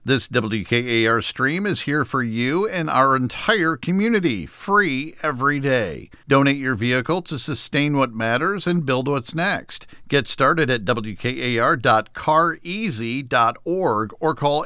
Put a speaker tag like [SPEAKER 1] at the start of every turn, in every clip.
[SPEAKER 1] This WKAR stream is here for you and our entire community, free every day. Donate your vehicle to sustain what matters and build what's next. Get started at wkar.careasy.org or call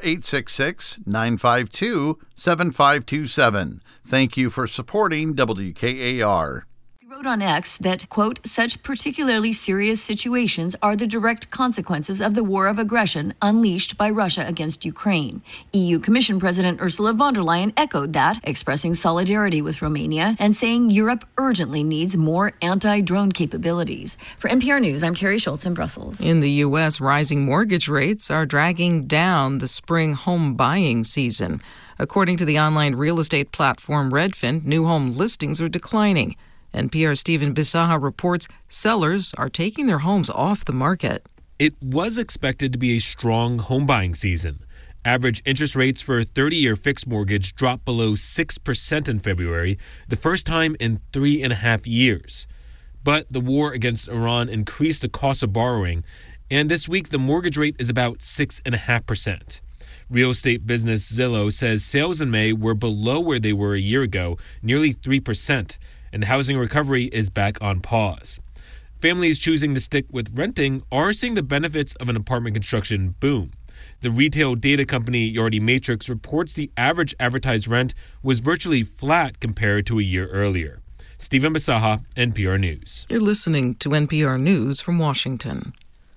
[SPEAKER 1] 866-952-7527. Thank you for supporting WKAR.
[SPEAKER 2] Wrote on X that, quote, such particularly serious situations are the direct consequences of the war of aggression unleashed by Russia against Ukraine. EU Commission President Ursula von der Leyen echoed that, expressing solidarity with Romania and saying Europe urgently needs more anti-drone capabilities. For NPR News, I'm Terry Schultz in Brussels.
[SPEAKER 3] In the U.S., rising mortgage rates are dragging down the spring home buying season. According to the online real estate platform Redfin, new home listings are declining. NPR's Stephen Bisaha reports sellers are taking their homes off the market.
[SPEAKER 4] It was expected to be a strong home buying season. Average interest rates for a 30-year fixed mortgage dropped below 6% in February, the first time in 3.5 years. But the war against Iran increased the cost of borrowing, and this week the mortgage rate is about 6.5%. Real estate business Zillow says sales in May were below where they were a year ago, nearly 3%. And the housing recovery is back on pause. Families choosing to stick with renting are seeing the benefits of an apartment construction boom. The retail data company Yardi Matrix reports the average advertised rent was virtually flat compared to a year earlier. Stephen Bisaha, NPR News.
[SPEAKER 3] You're listening to NPR News from Washington.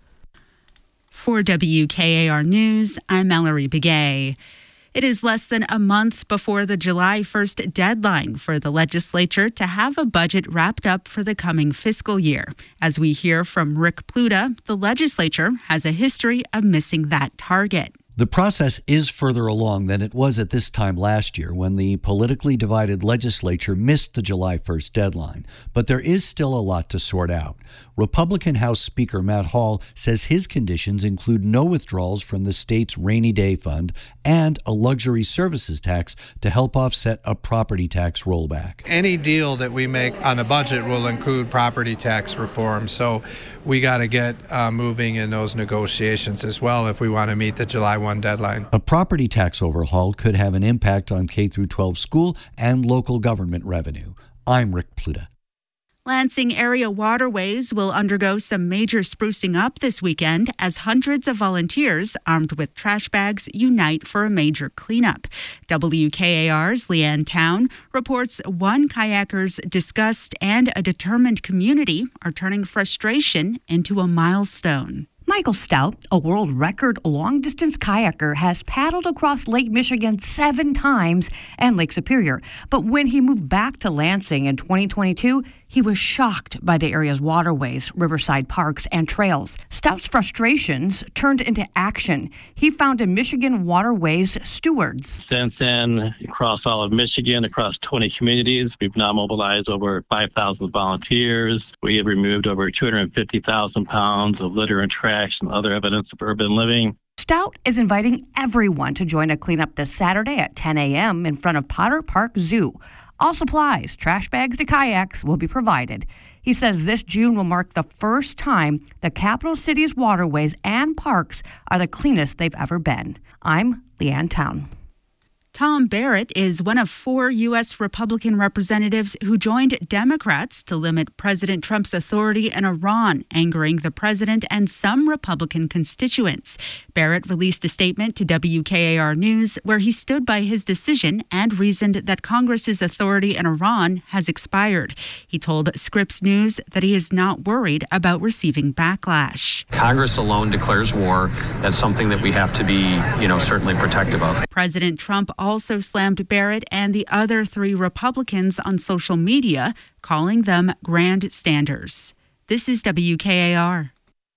[SPEAKER 5] For WKAR News, I'm Mallory Begay. It is less than a month before the July 1st deadline for the legislature to have a budget wrapped up for the coming fiscal year. As we hear from Rick Pluta, the legislature has a history of missing that target.
[SPEAKER 6] The process is further along than it was at this time last year when the politically divided legislature missed the July 1st deadline. But there is still a lot to sort out. Republican House Speaker Matt Hall says his conditions include no withdrawals from the state's rainy day fund and a luxury services tax to help offset a property tax rollback.
[SPEAKER 7] Any deal that we make on a budget will include property tax reform, so we got to get moving in those negotiations as well if we want to meet the July 1 deadline.
[SPEAKER 6] A property tax overhaul could have an impact on K-12 school and local government revenue. I'm Rick Pluta.
[SPEAKER 5] Lansing area waterways will undergo some major sprucing up this weekend as hundreds of volunteers armed with trash bags unite for a major cleanup. WKAR's Leanne Town reports one kayaker's disgust and a determined community are turning frustration into a milestone.
[SPEAKER 8] Michael Stout, a world record long-distance kayaker, has paddled across Lake Michigan 7 times and Lake Superior. But when he moved back to Lansing in 2022, he was shocked by the area's waterways, riverside parks, and trails. Stout's frustrations turned into action. He founded Michigan Waterways Stewards.
[SPEAKER 9] Since then, across all of Michigan, across 20 communities, we've now mobilized over 5,000 volunteers. We have removed over 250,000 pounds of litter and trash and other evidence of urban living.
[SPEAKER 8] Stout is inviting everyone to join a cleanup this Saturday at 10 a.m. in front of Potter Park Zoo. All supplies, trash bags to kayaks, will be provided. He says this June will mark the first time the capital city's waterways and parks are the cleanest they've ever been. I'm Leanne Town.
[SPEAKER 5] Tom Barrett is one of 4 U.S. Republican representatives who joined Democrats to limit President Trump's authority in Iran, angering the president and some Republican constituents. Barrett released a statement to WKAR News where he stood by his decision and reasoned that Congress's authority in Iran has expired. He told Scripps News that he is not worried about receiving backlash.
[SPEAKER 10] Congress alone declares war. That's something that we have to be, certainly protective of.
[SPEAKER 5] President Trump also slammed Barrett and the other 3 Republicans on social media, calling them grandstanders. This is WKAR.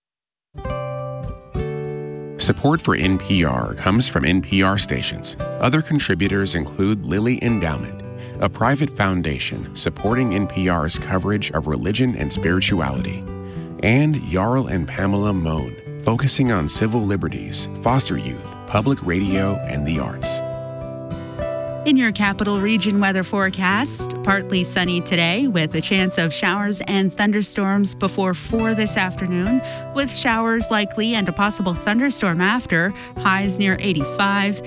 [SPEAKER 11] Support for NPR comes from NPR stations. Other contributors include Lilly Endowment, a private foundation supporting NPR's coverage of religion and spirituality, and Jarl and Pamela Mohn, focusing on civil liberties, foster youth, public radio, and the arts.
[SPEAKER 5] In your capital region weather forecast, partly sunny today with a chance of showers and thunderstorms before 4 this afternoon, with showers likely and a possible thunderstorm after, highs near 85.